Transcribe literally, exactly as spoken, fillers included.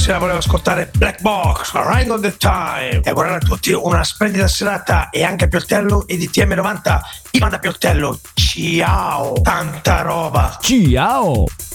sera volevo ascoltare Black Box, Right on the Time. E augurare a tutti una splendida serata, e anche a Pioltello e di T M novanta, Ivan da Pioltello. Ciao, tanta roba. Ciao.